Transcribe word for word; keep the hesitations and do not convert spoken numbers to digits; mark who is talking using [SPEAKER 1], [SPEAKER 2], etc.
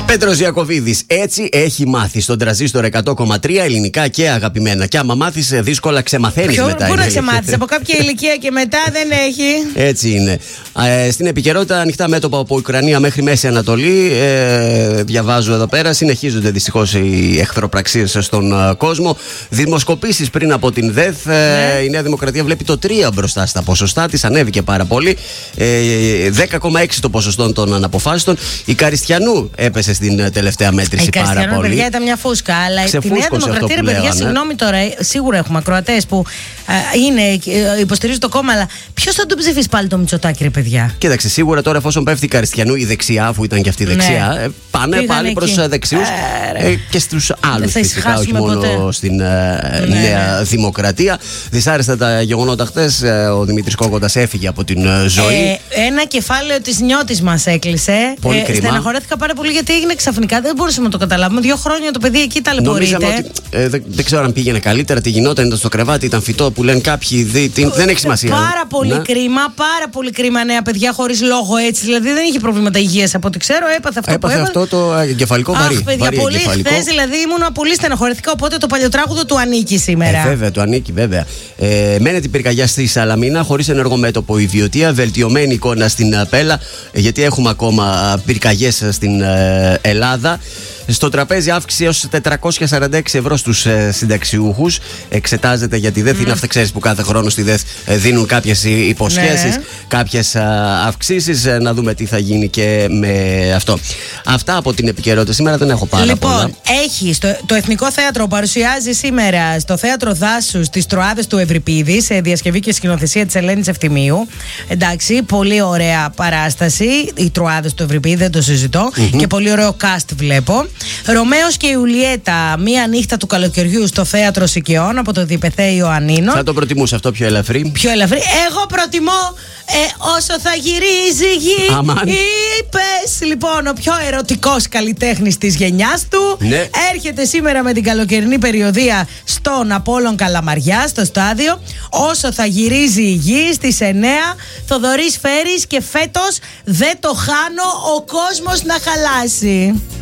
[SPEAKER 1] Πέτρος Ιακωβίδης. Έτσι έχει μάθει στον τραζίστορ εκατό κόμμα τρία ελληνικά και αγαπημένα. Και άμα μάθεις δύσκολα ξεμαθαίνεις
[SPEAKER 2] Ποιο,
[SPEAKER 1] μετά.
[SPEAKER 2] Πού να ξεμάθεις, από κάποια ηλικία και μετά δεν έχει.
[SPEAKER 1] Έτσι είναι. Ε, στην επικαιρότητα, ανοιχτά μέτωπα από Ουκρανία μέχρι Μέση Ανατολή. Ε, διαβάζω εδώ πέρα. Συνεχίζονται δυστυχώς οι εχθροπραξίες στον uh, κόσμο. Δημοσκοπήσεις πριν από την ΔΕΘ. Ναι. Ε, η Νέα Δημοκρατία βλέπει το τρία μπροστά στα ποσοστά της. Ανέβηκε πάρα πολύ. Ε, δέκα κόμμα έξι το ποσοστό των αναποφάσιστων. Η Καριστιανού έπεσε στην τελευταία μέτρηση
[SPEAKER 2] η
[SPEAKER 1] πάρα πολύ. Η
[SPEAKER 2] παιδιά ήταν μια φούσκα. Αλλά τη Νέα Δημοκρατία, ρε παιδιά, συγγνώμη τώρα, σίγουρα έχουμε ακροατές που α, είναι, υποστηρίζουν το κόμμα, αλλά ποιος θα τον ψηφίσει πάλι το Μητσοτάκη, ρε παιδιά.
[SPEAKER 1] Κοίταξε, σίγουρα τώρα εφόσον πέφτει η Καριστιανού, η δεξιά, αφού ήταν και αυτή η δεξιά, ναι. πάνε Πήγαν πάλι προς δεξιούς ε, και στους άλλους φυσικά, όχι μόνο ποτέ. Στην ναι. Νέα Δημοκρατία. Δυσάρεστα τα γεγονότα χτες. Ο Δημήτρης Κόκοντας έφυγε από την ζωή.
[SPEAKER 2] Ε, ένα κεφάλαιο της νιώτης μας έκλεισε.
[SPEAKER 1] Πολύ ε, κρίμα.
[SPEAKER 2] Στεναχωρέθηκα πάρα πολύ γιατί έγινε ξαφνικά. Δεν μπορούσαμε να το καταλάβουμε. Δύο χρόνια το παιδί εκεί ταλαιπωρείται.
[SPEAKER 1] Ότι, ε, δεν, δεν ξέρω αν πήγαινε καλύτερα, τι γινόταν, ήταν στο κρεβάτι, ήταν φυτό που λένε κάποιοι. Δι, τι, δεν έχει σημασία.
[SPEAKER 2] Πάρα πολύ
[SPEAKER 1] να.
[SPEAKER 2] κρίμα, πάρα πολύ κρίμα νέα παιδιά χωρίς λόγο έτσι. Δηλαδή δεν είχε προβλήματα υγείας από ό,τι ξέρω. Έπαθε αυτό
[SPEAKER 1] έπαθε
[SPEAKER 2] που
[SPEAKER 1] αυτό το εγκεφαλικό βαρύ.
[SPEAKER 2] Αχ, παιδιά, πολύ χθες δηλαδή ήμουν πολύ στεναχωρηθήκα. Οπότε το παλιοτράγουδο του ανήκει σήμερα.
[SPEAKER 1] Ε, βέβαια, του ανήκει, βέβαια. Ε, μένεται η πυρκαγιά στη Σαλαμίνα χωρίς ενεργό μέτωπο η Βιωτία. Βελτιωμένη εικόνα στην Πέλα, γιατί έχουμε ακόμα πυρκαγιές στην ε, Ελλάδα. Στο τραπέζι αύξηση έως τετρακόσια σαράντα έξι ευρώ στους ε, συνταξιούχους. Εξετάζεται για τη ΔΕΘ. Mm. Είναι αυτά, ξέρεις, που κάθε χρόνο στη ΔΕΘ ε, δίνουν κάποιες υποσχέσεις, ναι. κάποιες ε, αυξήσεις. Ε, να δούμε τι θα γίνει και με αυτό. Αυτά από την επικαιρότητα. Σήμερα δεν έχω πάρα
[SPEAKER 2] λοιπόν,
[SPEAKER 1] πολλά.
[SPEAKER 2] Λοιπόν, έχει στο, το Εθνικό Θέατρο παρουσιάζει σήμερα στο Θέατρο Δάσους τις Τροάδες του Ευρυπίδη σε διασκευή και σκηνοθεσία της Ελένης Ευθυμίου. Εντάξει, πολύ ωραία παράσταση. Οι Τροάδες του Ευρυπίδη, δεν το συζητώ. Mm-hmm. Και πολύ ωραίο cast βλέπω. Ρωμαίος και Ιουλιέτα, μία νύχτα του καλοκαιριού στο Θέατρο Σικαιών από το Διπεθέ Ιωαννίνων.
[SPEAKER 1] Θα το προτιμούσα αυτό πιο ελαφρύ.
[SPEAKER 2] Πιο ελαφρύ. Εγώ προτιμώ ε, όσο θα γυρίζει η γη.
[SPEAKER 1] Αμάν.
[SPEAKER 2] Είπες. Λοιπόν, ο πιο ερωτικός καλλιτέχνης της γενιάς του.
[SPEAKER 1] Ναι.
[SPEAKER 2] Έρχεται σήμερα με την καλοκαιρινή περιοδεία στον Απόλλων Καλαμαριά, στο στάδιο. Όσο θα γυρίζει η γη στις εννέα. Θοδωρής Φέρης και φέτος δεν το χάνω ο κόσμος να χαλάσει.